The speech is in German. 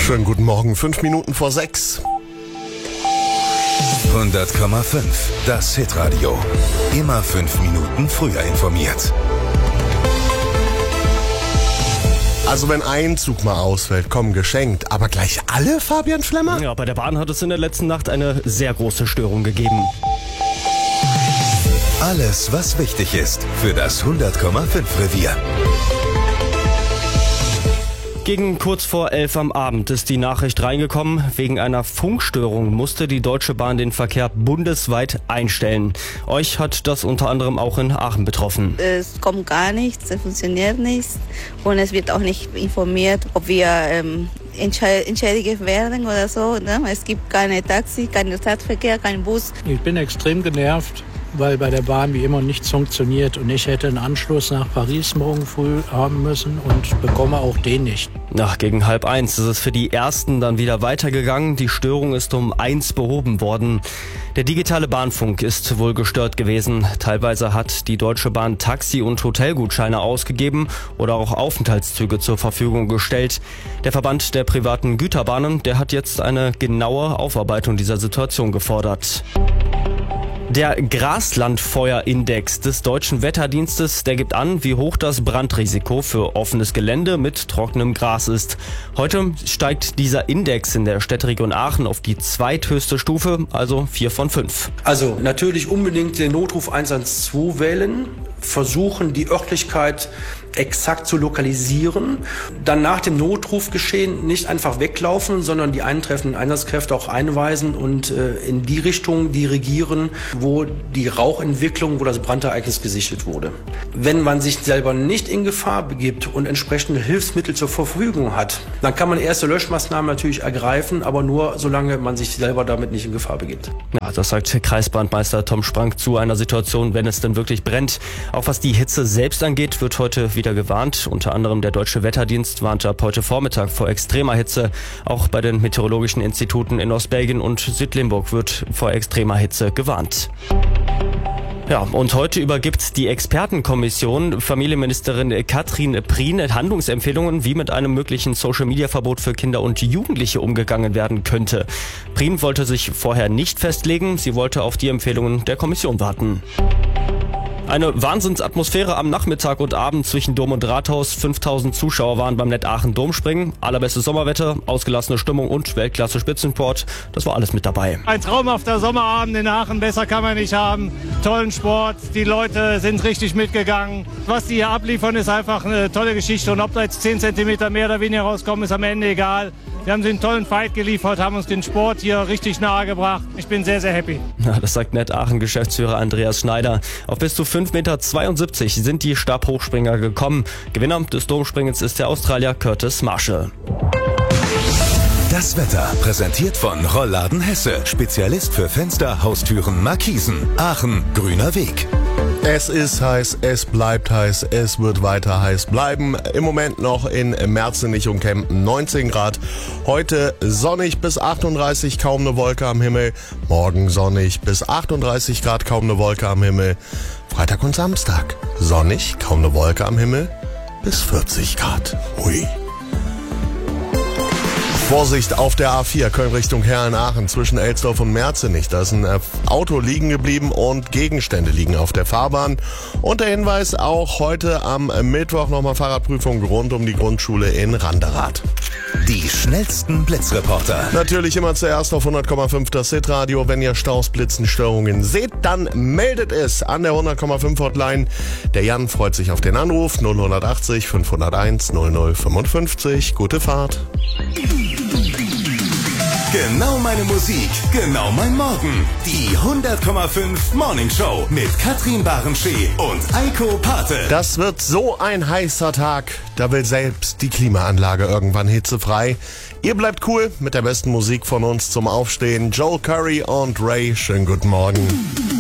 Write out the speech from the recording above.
Schönen guten Morgen, 5 Minuten vor 6. 100,5. Das Hitradio. Immer 5 Minuten früher informiert. Also wenn ein Zug mal ausfällt, komm, geschenkt. Aber gleich alle, Fabian Schlemmer? Ja, bei der Bahn hat es in der letzten Nacht eine sehr große Störung gegeben. Alles, was wichtig ist für das 100,5 Revier. Gegen kurz vor 11 am Abend ist die Nachricht reingekommen. Wegen einer Funkstörung musste die Deutsche Bahn den Verkehr bundesweit einstellen. Euch hat das unter anderem auch in Aachen betroffen. Es kommt gar nichts, es funktioniert nichts und es wird auch nicht informiert, ob wir entschädigt werden oder so. Ne? Es gibt keine Taxi, keinen Stadtverkehr, keinen Bus. Ich bin extrem genervt, weil bei der Bahn wie immer nichts funktioniert und ich hätte einen Anschluss nach Paris morgen früh haben müssen und bekomme auch den nicht. Gegen 12:30 ist es für die Ersten dann wieder weitergegangen. Die Störung ist um 1 behoben worden. Der digitale Bahnfunk ist wohl gestört gewesen. Teilweise hat die Deutsche Bahn Taxi- und Hotelgutscheine ausgegeben oder auch Aufenthaltszüge zur Verfügung gestellt. Der Verband der privaten Güterbahnen, der hat jetzt eine genaue Aufarbeitung dieser Situation gefordert. Der Graslandfeuerindex des Deutschen Wetterdienstes, der gibt an, wie hoch das Brandrisiko für offenes Gelände mit trockenem Gras ist. Heute steigt dieser Index in der Städteregion Aachen auf die zweithöchste Stufe, also 4 von 5. Also natürlich unbedingt den Notruf 112 wählen, versuchen die Örtlichkeit exakt zu lokalisieren, dann nach dem Notrufgeschehen nicht einfach weglaufen, sondern die eintreffenden Einsatzkräfte auch einweisen und in die Richtung dirigieren, wo die Rauchentwicklung, wo das Brandereignis gesichtet wurde. Wenn man sich selber nicht in Gefahr begibt und entsprechende Hilfsmittel zur Verfügung hat, dann kann man erste Löschmaßnahmen natürlich ergreifen, aber nur solange man sich selber damit nicht in Gefahr begibt. Ja, das sagt Kreisbrandmeister Tom Sprang zu einer Situation, wenn es denn wirklich brennt. Auch was die Hitze selbst angeht, wird heute wieder gewarnt. Unter anderem der Deutsche Wetterdienst warnt ab heute Vormittag vor extremer Hitze. Auch bei den meteorologischen Instituten in Ostbelgien und Südlimburg wird vor extremer Hitze gewarnt. Ja, und heute übergibt die Expertenkommission Familienministerin Katrin Prien Handlungsempfehlungen, wie mit einem möglichen Social-Media-Verbot für Kinder und Jugendliche umgegangen werden könnte. Prien wollte sich vorher nicht festlegen, sie wollte auf die Empfehlungen der Kommission warten. Eine Wahnsinnsatmosphäre am Nachmittag und Abend zwischen Dom und Rathaus. 5000 Zuschauer waren beim Net Aachen Domspringen. Allerbestes Sommerwetter, ausgelassene Stimmung und Weltklasse Spitzensport. Das war alles mit dabei. Ein traumhafter Sommerabend in Aachen, besser kann man nicht haben. Tollen Sport, die Leute sind richtig mitgegangen. Was die hier abliefern, ist einfach eine tolle Geschichte. Und ob da jetzt 10 cm mehr oder weniger rauskommen, ist am Ende egal. Wir haben einen tollen Fight geliefert, haben uns den Sport hier richtig nahe gebracht. Ich bin sehr, sehr happy. Ja, das sagt Net Aachen Geschäftsführer Andreas Schneider. Auf bis zu 5,72 Meter sind die Stabhochspringer gekommen. Gewinner des Domspringens ist der Australier Curtis Marshall. Das Wetter präsentiert von Rollladen Hesse. Spezialist für Fenster, Haustüren, Markisen. Aachen, grüner Weg. Es ist heiß, es bleibt heiß, es wird weiter heiß bleiben. Im Moment noch in Merzenich und Kempten 19 Grad. Heute sonnig bis 38, kaum eine Wolke am Himmel. Morgen sonnig bis 38 Grad, kaum eine Wolke am Himmel. Freitag und Samstag sonnig, kaum eine Wolke am Himmel, bis 40 Grad. Hui. Vorsicht auf der A4 Köln Richtung Herren-Aachen zwischen Elsdorf und Merzenich. Da ist ein Auto liegen geblieben und Gegenstände liegen auf der Fahrbahn. Und der Hinweis auch heute am Mittwoch nochmal Fahrradprüfung rund um die Grundschule in Randerath. Die schnellsten Blitzreporter. Natürlich immer zuerst auf 100,5 das Hitradio. Wenn ihr Staus, Blitzen, Störungen seht, dann meldet es an der 100,5 Hotline. Der Jan freut sich auf den Anruf 0180 501 0055. Gute Fahrt. Genau meine Musik, genau mein Morgen. Die 100,5 Morning Show mit Katrin Barenschee und Eiko Pate. Das wird so ein heißer Tag, da will selbst die Klimaanlage irgendwann hitzefrei. Ihr bleibt cool mit der besten Musik von uns zum Aufstehen. Joel Curry und Ray, schönen guten Morgen.